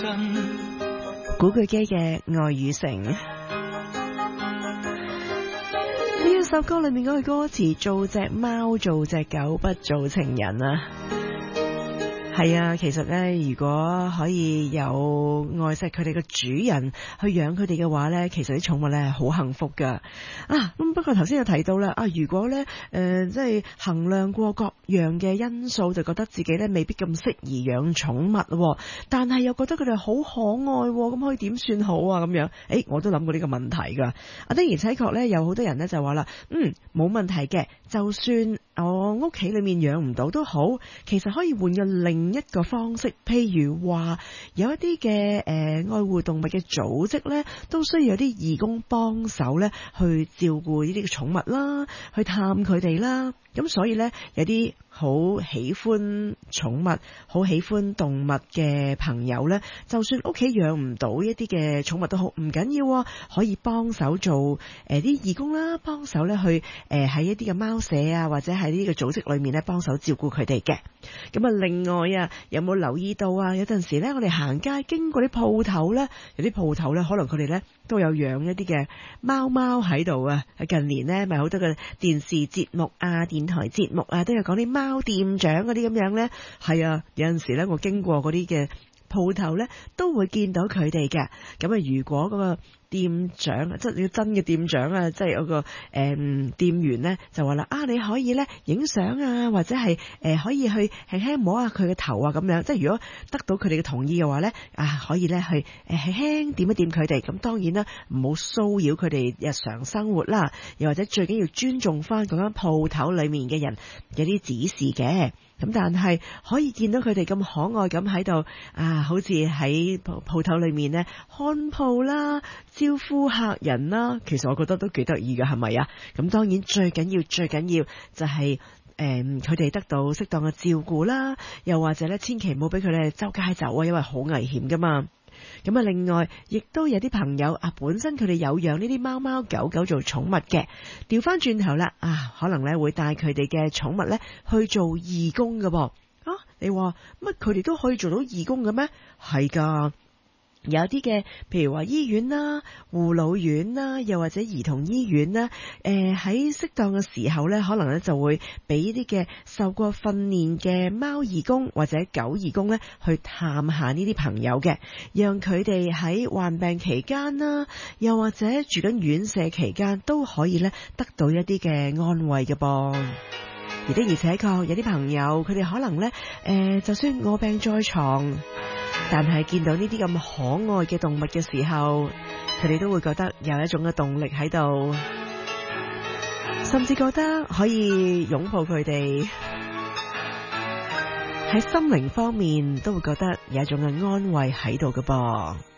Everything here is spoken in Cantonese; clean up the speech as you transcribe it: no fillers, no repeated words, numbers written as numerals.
古巨基嘅《愛與誠》呢一首歌裏面嗰句歌詞，做隻貓做隻狗不做情人啊。係啊，其實咧，如果可以有愛錫佢哋嘅主人去養佢哋嘅話咧，其實啲寵物咧係好幸福噶。咁不過頭先有提到啦，如果咧即係衡量過各樣嘅因素，就覺得自己咧未必咁適宜養寵物，但係又覺得佢哋好可愛，咁可以點算好啊？咁樣，我都諗過呢個問題噶。的而且確咧，有好多人咧就話啦，冇問題嘅，就算我屋企裏面養唔到都好，其實可以換個另一個方式，譬如話有一啲嘅愛護動物嘅組織咧，都需要有啲義工幫手咧，去照顧呢啲嘅寵物啦，去探佢哋啦。咁所以咧，有啲好喜歡寵物、好喜歡動物嘅朋友咧，就算屋企養唔到一啲嘅寵物都好，唔緊要，可以幫手做啲義工啦，幫手咧去喺一啲嘅貓舍啊，或者喺呢個組織裏面咧幫手照顧佢哋嘅。咁啊，另外有冇留意到有陣時咧，我哋行街經過啲鋪頭咧，有啲鋪頭咧，可能佢哋咧都有養一啲嘅貓貓喺度啊。近年咧，咪好多嘅電視節目啊、電台節目啊，都有講啲貓店長嗰啲咁樣咧。係啊，有陣時咧，我經過嗰啲嘅鋪頭咧，都會見到佢哋嘅。咁啊，如果嗰個店長，即係要真嘅店長啊，即係有個店員咧，就話啦，你可以咧影相啊，或者係可以去輕輕摸下佢嘅頭啊，咁樣。即係如果得到佢哋嘅同意嘅話咧，可以咧去輕輕點一點佢哋。咁當然啦，唔好騷擾佢哋日常生活啦，又或者最緊要尊重翻嗰間鋪頭裏面嘅人有啲指示嘅。咁但係可以見到佢哋咁可愛咁喺度好似喺鋪頭裏面呢看鋪啦、招呼客人啦，其實我覺得都幾得意㗎，係咪啊？咁當然最緊要就係佢哋得到適當嘅照顧啦，又或者咧千祈唔好俾佢哋周街走啊，因為好危險噶嘛。咁啊，另外亦都有啲朋友本身佢哋有養呢啲貓貓狗狗做寵物嘅，調翻轉頭啦可能咧會帶佢哋嘅寵物咧去做義工㗎噃。你話乜佢哋都可以做到義工嘅咩？係噶。有啲嘅，譬如話醫院啦、護老院啦，又或者兒童醫院啦，喺適當嘅時候咧，可能咧就會俾啲嘅受過訓練嘅貓義工或者狗義工咧，去探下呢啲朋友嘅，讓佢哋喺患病期間啦，又或者住緊院舍期間，都可以咧得到一啲嘅安慰嘅噃。而且確有啲朋友，佢哋可能咧，就算臥病在床，但係見到呢啲咁可愛嘅動物嘅時候，佢哋都會覺得有一種嘅動力喺度，甚至覺得可以擁抱佢哋，喺心靈方面都會覺得有一種嘅安慰喺度嘅噃。